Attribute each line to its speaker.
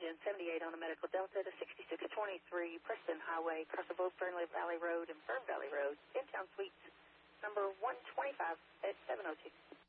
Speaker 1: engine 78 on a medical Delta to 6623 Preston Highway, across of Old Fernley Valley Road and Fern Valley Road, in town suite number 125 at 702.